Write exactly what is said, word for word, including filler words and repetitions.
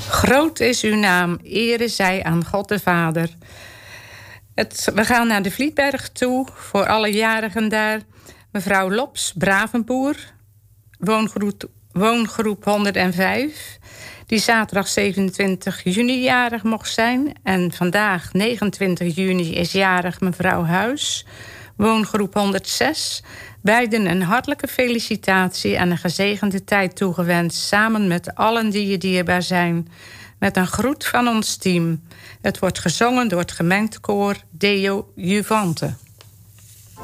Groot is uw naam, ere zij aan God de Vader. Het, we gaan naar de Vlietberg toe, voor alle jarigen daar. Mevrouw Lops, Bravenboer, woongroep, woongroep honderdvijf... die zaterdag zevenentwintig juni jarig mocht zijn. En vandaag, negenentwintig juni, is jarig mevrouw Huis, woongroep honderdzes. Beiden een hartelijke felicitatie en een gezegende tijd toegewenst, samen met allen die je dierbaar zijn. Met een groet van ons team. Het wordt gezongen door het gemengd koor Deo Juvante.